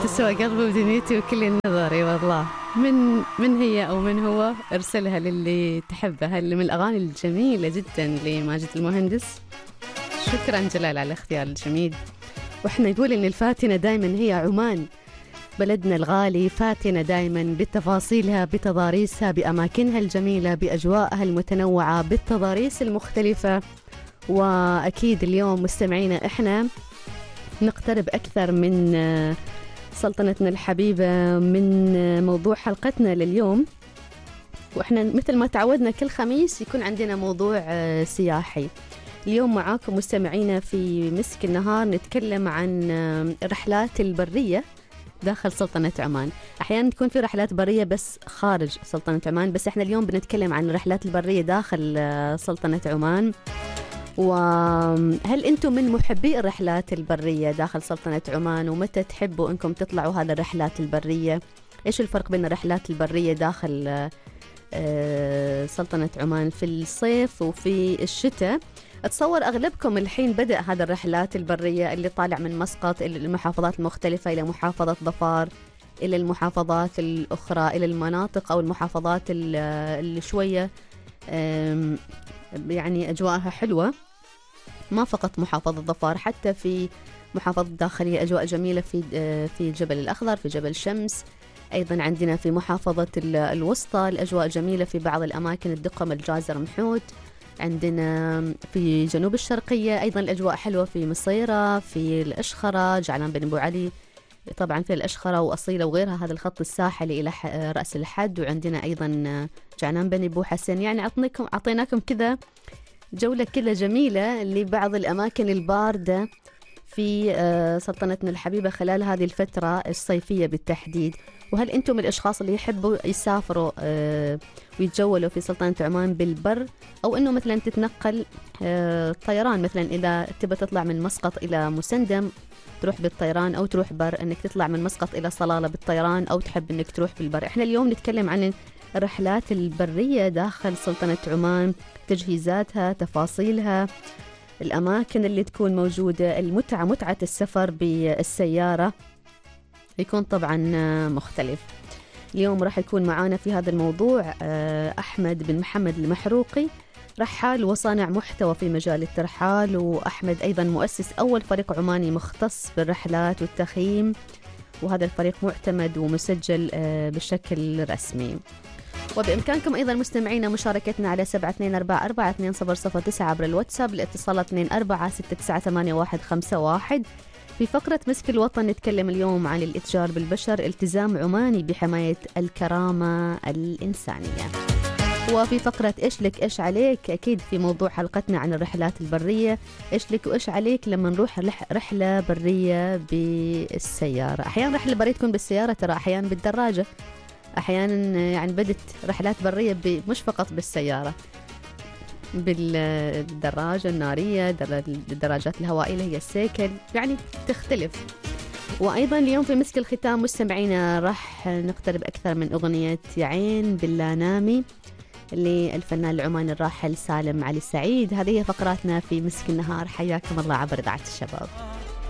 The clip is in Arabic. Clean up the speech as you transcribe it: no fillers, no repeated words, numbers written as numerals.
تسوى قلبي ودنيتي وكل النظري والله. من هي أو من هو؟ ارسلها للي تحبها، اللي من الأغاني الجميلة جدا لماجد المهندس. شكرا جلال على الاختيار الجميل. وإحنا نقول إن الفاتنة دايما هي عمان، بلدنا الغالي، فاتنة دايما بتفاصيلها، بتضاريسها، بأماكنها الجميلة، بأجواءها المتنوعة، بالتضاريس المختلفة. وأكيد اليوم مستمعينا إحنا نقترب أكثر من سلطنتنا الحبيبة، من موضوع حلقتنا لليوم. وإحنا مثل ما تعودنا كل خميس يكون عندنا موضوع سياحي. اليوم معاكم مستمعينا في مسك النهار نتكلم عن الرحلات البرية داخل سلطنة عمان. أحيانا تكون في رحلات برية بس خارج سلطنة عمان، بس إحنا اليوم بنتكلم عن الرحلات البرية داخل سلطنة عمان. وهل أنتم من محبي الرحلات البرية داخل سلطنة عمان؟ ومتى تحبوا أنكم تطلعوا هذه الرحلات البرية؟ إيش الفرق بين الرحلات البرية داخل سلطنة عمان في الصيف وفي الشتاء؟ أتصور أغلبكم الحين بدأ هذه الرحلات البرية اللي طالع من مسقط إلى المحافظات المختلفة، إلى محافظة ظفار، إلى المحافظات الأخرى، إلى المناطق أو المحافظات اللي شوية يعني أجواءها حلوة. ما فقط محافظة ظفار، حتى في محافظة الداخلية أجواء جميلة، في جبل الأخضر، في جبل شمس. أيضا عندنا في محافظة الوسطى الأجواء جميلة في بعض الأماكن، الدقم، الجازر، محوت. عندنا في جنوب الشرقية أيضا الأجواء حلوة، في مصيرة، في الأشخرة، جعلان بن أبو علي، طبعا في الأشخرة وأصيلة وغيرها، هذا الخط الساحلي إلى رأس الحد. وعندنا أيضا جعلان بن أبو حسن. يعني أعطيناكم كذا جولة كذا جميلة لبعض الأماكن الباردة في سلطنتنا الحبيبة خلال هذه الفترة الصيفية بالتحديد. وهل أنتم الأشخاص اللي يحبوا يسافروا ويتجولوا في سلطنة عمان بالبر، أو أنه مثلا تتنقل طيران، مثلا إذا تبى تطلع من مسقط إلى مسندم تروح بالطيران، أو تروح بر أنك تطلع من مسقط إلى صلالة بالطيران، أو تحب أنك تروح بالبر؟ إحنا اليوم نتكلم عن الرحلات البرية داخل سلطنة عمان، تجهيزاتها، تفاصيلها، الأماكن اللي تكون موجودة، متعة السفر بالسيارة يكون طبعا مختلف. اليوم راح يكون معانا في هذا الموضوع أحمد بن محمد المحروقي، رحال وصانع محتوى في مجال الترحال، وأحمد أيضا مؤسس أول فريق عماني مختص بالرحلات والتخييم، وهذا الفريق معتمد ومسجل بشكل رسمي. وبإمكانكم أيضا مستمعينا مشاركتنا على 72442009 عبر الواتساب، الاتصال 24698151. في فقرة مسك الوطن نتكلم اليوم عن الإتجار بالبشر، التزام عماني بحماية الكرامة الإنسانية. وفي فقرة إيش لك إيش عليك، أكيد في موضوع حلقتنا عن الرحلات البرية، إيش لك وإيش عليك لما نروح رحلة برية بالسيارة. أحيانا رحلة برية تكون بالسيارة، ترى أحيانا بالدراجة، أحيانا يعني بدت رحلات برية مش فقط بالسيارة، بالدراجة النارية، الدراجات الهوائية اللي هي السيكل، يعني تختلف. وأيضا اليوم في مسك الختام مستمعينا راح نقترب أكثر من أغنية يعين بالله نامي للفنان العماني الراحل سالم علي السعيد. هذه هي فقراتنا في مسك النهار، حياكم الله عبر إذاعة الشباب.